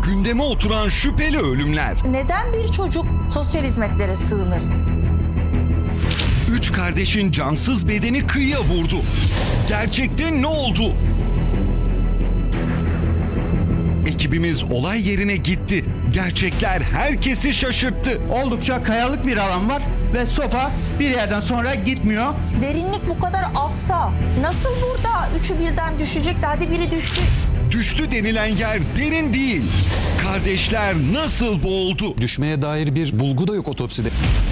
gündeme oturan şüpheli ölümler. Neden bir çocuk sosyal hizmetlere sığınır? 3 kardeşin cansız bedeni kıyıya vurdu. Gerçekte ne oldu? Ekibimiz olay yerine gitti. Gerçekler herkesi şaşırttı. Oldukça kayalık bir alan var ve sopa bir yerden sonra gitmiyor. Derinlik bu kadar azsa nasıl burada üçü birden düşecekti? Hadi biri düştü. Düştü denilen yer derin değil. Kardeşler nasıl boğuldu? Düşmeye dair bir bulgu da yok otopside.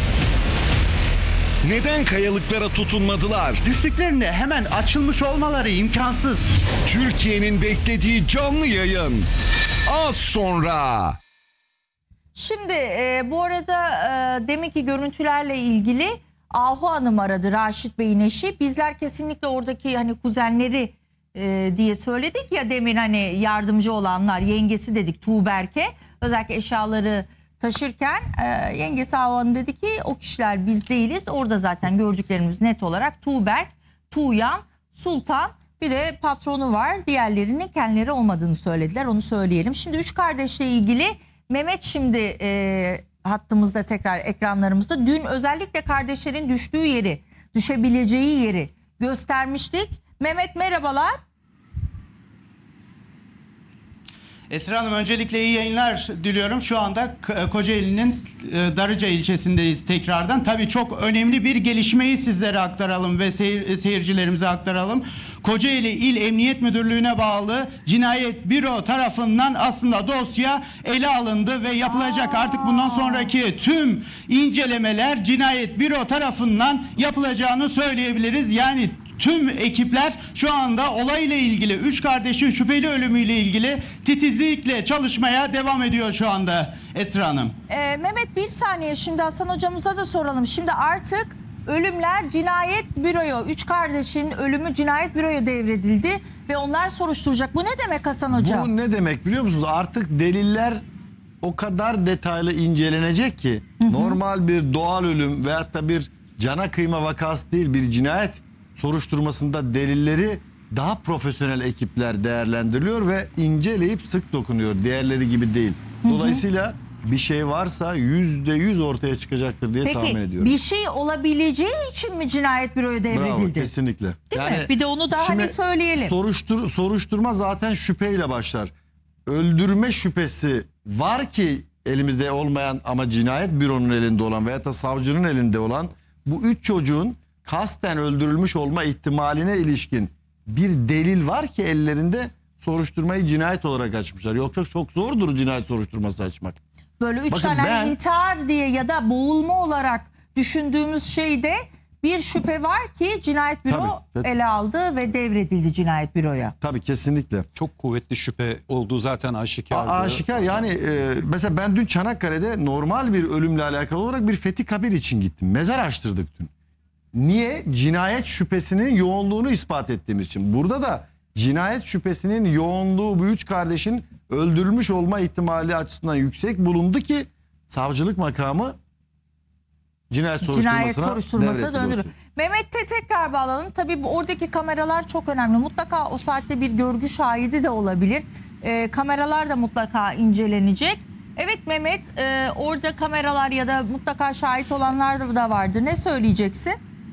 Neden kayalıklara tutunmadılar? Düştüklerinde hemen açılmış olmaları imkansız. Türkiye'nin beklediği canlı yayın. Az sonra. Şimdi bu arada deminki görüntülerle ilgili Ahu Hanım aradı, Raşit Bey'in eşi. Bizler kesinlikle oradaki hani kuzenleri diye söyledik ya demin, hani yardımcı olanlar, yengesi dedik Tuğberk'e. Özellikle eşyaları taşırken yengesi Ahu Hanım dedi ki o kişiler biz değiliz. Orada zaten gördüklerimiz net olarak Tuğberk, Tuğyan, Sultan, bir de patronu var. Diğerlerinin kendileri olmadığını söylediler, onu söyleyelim. Şimdi 3 kardeşle ilgili Mehmet şimdi hattımızda, tekrar ekranlarımızda. Dün özellikle kardeşlerin düştüğü yeri, düşebileceği yeri göstermiştik. Mehmet merhabalar. Esra Hanım, öncelikle iyi yayınlar diliyorum. Şu anda Kocaeli'nin Darıca ilçesindeyiz tekrardan. Tabii çok önemli bir gelişmeyi sizlere aktaralım ve seyircilerimize aktaralım. Kocaeli İl Emniyet Müdürlüğü'ne bağlı Cinayet Büro tarafından aslında dosya ele alındı ve yapılacak artık bundan sonraki tüm incelemeler Cinayet Büro tarafından yapılacağını söyleyebiliriz. Yani tüm ekipler şu anda olayla ilgili, 3 kardeşin şüpheli ölümüyle ilgili titizlikle çalışmaya devam ediyor şu anda Esra Hanım. Mehmet bir saniye, şimdi Hasan hocamıza da soralım. Şimdi artık ölümler Cinayet Büro'ya, 3 kardeşin ölümü Cinayet Büro'ya devredildi ve onlar soruşturacak. Bu ne demek Hasan hocam? Bu ne demek biliyor musunuz? Artık deliller o kadar detaylı incelenecek ki normal bir doğal ölüm veyahut da bir cana kıyma vakası değil, bir cinayet soruşturmasında delilleri daha profesyonel ekipler değerlendiriliyor ve inceleyip sık dokunuyor. Diğerleri gibi değil. Dolayısıyla bir şey varsa %100 ortaya çıkacaktır diye tahmin ediyorum. Peki bir şey olabileceği için mi Cinayet Büro'ya devredildi? Bravo, kesinlikle. Değil mi? Bir de onu da hani söyleyelim. Soruşturma zaten şüpheyle başlar. Öldürme şüphesi var ki elimizde olmayan ama Cinayet Büro'nun elinde olan veyahut da savcının elinde olan bu 3 çocuğun kasten öldürülmüş olma ihtimaline ilişkin bir delil var ki ellerinde, soruşturmayı cinayet olarak açmışlar. Yoksa çok zordur cinayet soruşturması açmak. Böyle 3 Bakın tane hani intihar diye ya da boğulma olarak düşündüğümüz şeyde bir şüphe var ki Cinayet Büro Tabii. ele aldı ve devredildi Cinayet Büro'ya. Tabii kesinlikle. Çok kuvvetli şüphe olduğu zaten aşikardı. Aşikar yani mesela ben dün Çanakkale'de normal bir ölümle alakalı olarak bir fethi kabir için gittim. Mezar açtırdık dün. Niye? Cinayet şüphesinin yoğunluğunu ispat ettiğimiz için. Burada da cinayet şüphesinin yoğunluğu bu 3 kardeşin öldürülmüş olma ihtimali açısından yüksek bulundu ki savcılık makamı cinayet soruşturmasına döndürür. Mehmet'te tekrar bağlanalım. Tabii oradaki kameralar çok önemli. Mutlaka o saatte bir görgü şahidi de olabilir. Kameralar da mutlaka incelenecek. Evet Mehmet, orada kameralar ya da mutlaka şahit olanlar da vardır. Ne söyleyeceksin?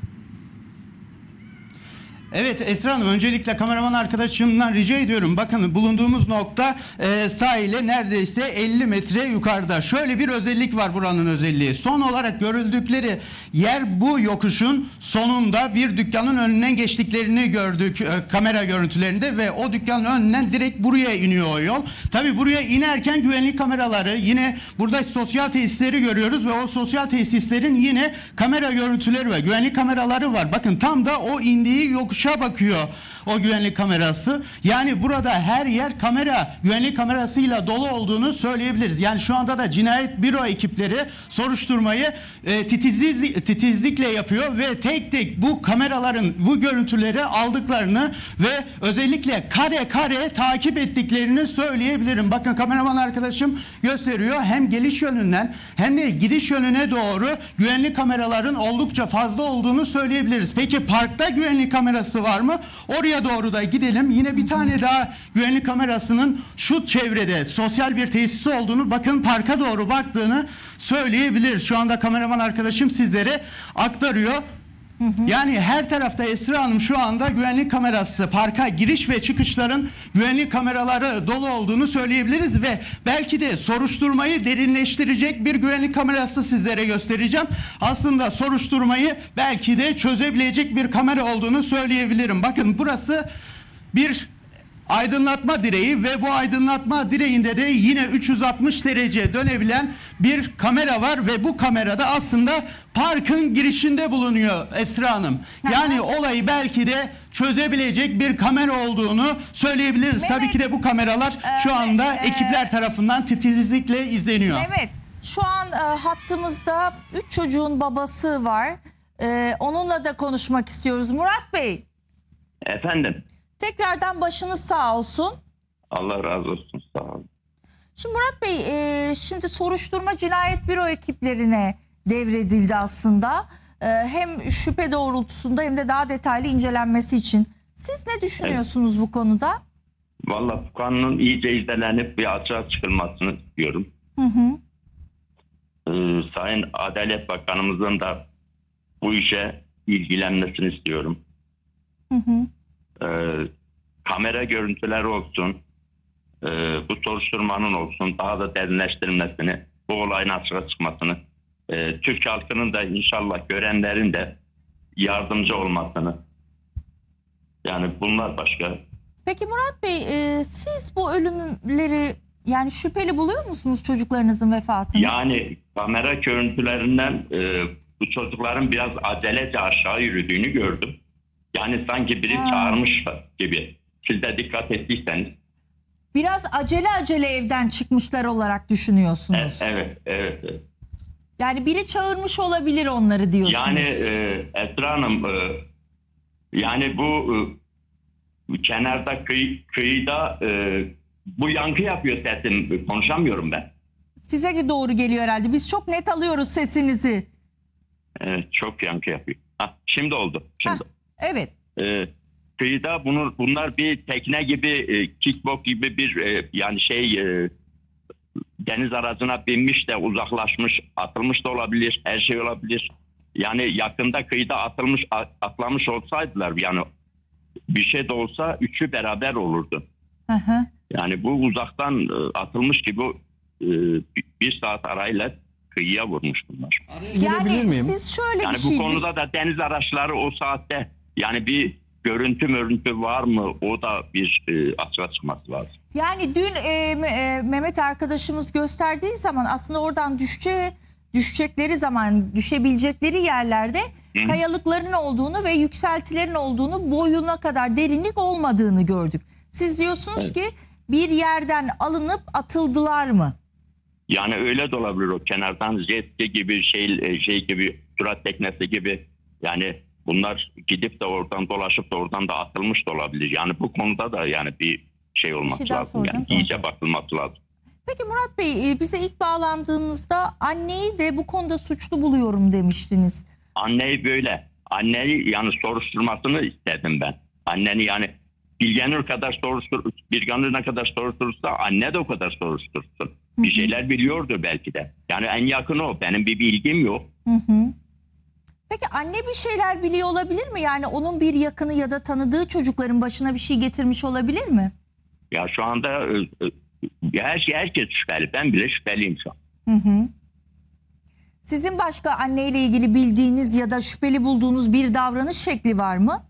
Evet Esra Hanım, öncelikle kameraman arkadaşımdan rica ediyorum. Bakın bulunduğumuz nokta sahile neredeyse 50 metre yukarıda. Şöyle bir özellik var buranın özelliği. Son olarak görüldükleri yer bu yokuşun sonunda bir dükkanın önünden geçtiklerini gördük kamera görüntülerinde ve o dükkanın önünden direkt buraya iniyor o yol. Tabi buraya inerken güvenlik kameraları, yine burada sosyal tesisleri görüyoruz ve o sosyal tesislerin yine kamera görüntüleri ve güvenlik kameraları var. Bakın tam da o indiği yokuşa bakıyor o güvenlik kamerası. Yani burada her yer kamera, güvenlik kamerasıyla dolu olduğunu söyleyebiliriz. Yani şu anda da Cinayet Büro ekipleri soruşturmayı titizlikle yapıyor ve tek tek bu kameraların bu görüntüleri aldıklarını ve özellikle kare kare takip ettiklerini söyleyebilirim. Bakın kameraman arkadaşım gösteriyor. Hem geliş yönünden hem de gidiş yönüne doğru güvenlik kameraların oldukça fazla olduğunu söyleyebiliriz. Peki parkta güvenlik kamerası var mı? Oraya oraya doğru da gidelim. Yine bir tane daha güvenlik kamerasının şu çevrede sosyal bir tesis olduğunu, bakın parka doğru baktığını söyleyebilir. Şu anda kameraman arkadaşım sizlere aktarıyor. Yani her tarafta Esra Hanım şu anda güvenlik kamerası, parka giriş ve çıkışların güvenlik kameraları dolu olduğunu söyleyebiliriz ve belki de soruşturmayı derinleştirecek bir güvenlik kamerası sizlere göstereceğim. Aslında soruşturmayı belki de çözebilecek bir kamera olduğunu söyleyebilirim. Bakın burası bir aydınlatma direği ve bu aydınlatma direğinde de yine 360 derece dönebilen bir kamera var ve bu kamerada aslında parkın girişinde bulunuyor Esra Hanım. Yani olayı belki de çözebilecek bir kamera olduğunu söyleyebiliriz. Tabii ki de bu kameralar şu anda ekipler tarafından titizlikle izleniyor. Evet, şu an hattımızda 3 çocuğun babası var. Onunla da konuşmak istiyoruz. Murat Bey, Efendim, tekrardan başınız sağ olsun. Allah razı olsun, sağ olun. Şimdi Murat Bey, şimdi soruşturma cinayet büro ekiplerine devredildi aslında. Hem şüphe doğrultusunda hem de daha detaylı incelenmesi için. Siz ne düşünüyorsunuz bu konuda? Vallahi bu kanunun iyice izlenip bir açığa çıkılmasını istiyorum. Sayın Adalet Bakanımızın da bu işe ilgilenmesini istiyorum. Kamera görüntüleri olsun, bu soruşturmanın olsun, daha da derinleştirilmesini, bu olayın açığa çıkmasını, Türk halkının da inşallah görenlerin de yardımcı olmasını, yani bunlar başka. Peki Murat Bey, siz bu ölümleri yani şüpheli buluyor musunuz çocuklarınızın vefatını? Yani kamera görüntülerinden bu çocukların biraz acelece aşağı yürüdüğünü gördüm. Yani sanki biri çağırmış gibi. Siz de dikkat ettiyseniz. Biraz acele evden çıkmışlar olarak düşünüyorsunuz. Evet. Yani biri çağırmış olabilir onları diyorsunuz. Yani Esra Hanım, yani bu kenarda kıyıda bu yankı yapıyor sesim. Konuşamıyorum ben. Size doğru geliyor herhalde. Biz çok net alıyoruz sesinizi. Çok yankı yapıyor. Şimdi oldu. Evet. Kıyıda bunlar bir tekne gibi, kickbox gibi bir yani deniz aracına binmiş de uzaklaşmış, atılmış da olabilir, her şey olabilir. Yani yakında kıyıda atlamış olsaydılar, yani bir şey de olsa üçü beraber olurdu. Yani bu uzaktan atılmış gibi bir saat arayla kıyıya vurmuş bunlar. Girebilir miyim? Siz şöyle Yani bir bu şey... konuda da deniz araçları o saatte, yani bir görüntü var mı, o da bir açığa çıkması lazım. Yani dün Mehmet arkadaşımız gösterdiği zaman aslında oradan düşecekleri zaman, düşebilecekleri yerlerde kayalıkların olduğunu ve yükseltilerin olduğunu, boyuna kadar derinlik olmadığını gördük. Siz diyorsunuz ki bir yerden alınıp atıldılar mı? Yani öyle de olabilir, o kenardan jet ski gibi şey gibi, sürat teknesi gibi, yani bunlar gidip de oradan dolaşıp da oradan da atılmış da olabilir. Yani bu konuda da yani bir şey olması lazım. Yani iyice bakılması lazım. Peki Murat Bey, bize ilk bağlandığınızda anneyi de bu konuda suçlu buluyorum demiştiniz. Anneyi böyle, anneyi yani soruşturmasını istedim ben. Anneni yani Bilgehanır ne kadar soruşturursa anne de o kadar soruştursun. Bir şeyler biliyordu belki de. Yani en yakın o. Benim bir bilgim yok. Peki anne bir şeyler biliyor olabilir mi? Yani onun bir yakını ya da tanıdığı çocukların başına bir şey getirmiş olabilir mi? Ya şu anda herkes şüpheli. Ben bile şüpheliyim şu an. Sizin başka anneyle ilgili bildiğiniz ya da şüpheli bulduğunuz bir davranış şekli var mı?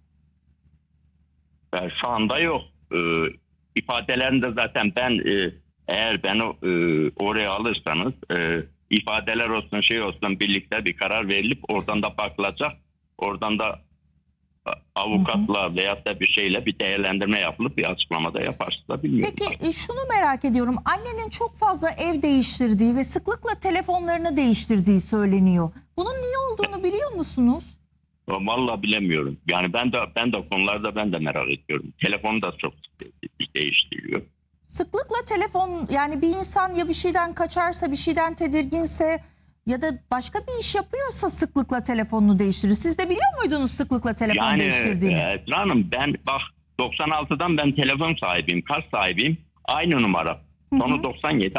Şu anda yok. İfadelerinde zaten ben eğer beni oraya alırsanız ifadeler olsun olsun birlikte bir karar verilip oradan da bakılacak. Oradan da avukatla veyahut da bir şeyle bir değerlendirme yapılıp bir açıklama da yaparsın da bilmiyorum. Peki şunu merak ediyorum. Annenin çok fazla ev değiştirdiği ve sıklıkla telefonlarını değiştirdiği söyleniyor. Bunun niye olduğunu biliyor musunuz? Vallahi bilemiyorum. Yani ben de konularda ben de merak ediyorum. Telefonu da çok değiştiriyor. Sıklıkla telefon, yani bir insan ya bir şeyden kaçarsa, bir şeyden tedirginse ya da başka bir iş yapıyorsa sıklıkla telefonunu değiştirir. Siz de biliyor muydunuz sıklıkla telefon değiştirdiğini? Yani Hanım, ben bak 96'dan ben telefon sahibiyim, kart sahibiyim. Aynı numara. Sonu 97.